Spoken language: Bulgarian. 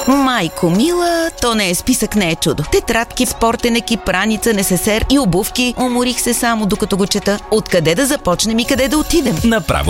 Майко мила, то не е списък, не е чудо. Тетрадки, спортен екип, раница, несесер и обувки. Уморих се само докато го чета. Откъде да започнем и къде да отидем? Направо